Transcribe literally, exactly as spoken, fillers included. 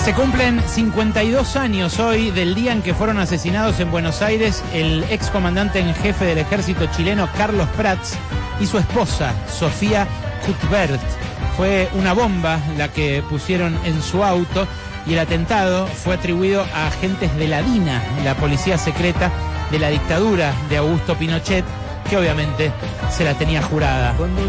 Se cumplen cincuenta y dos años hoy del día en que fueron asesinados en Buenos Aires el excomandante en jefe del ejército chileno Carlos Prats y su esposa Sofía Cuthbert. Fue una bomba la que pusieron en su auto y el atentado fue atribuido a agentes de la DINA, la policía secreta de la dictadura de Augusto Pinochet, que obviamente se la tenía jurada.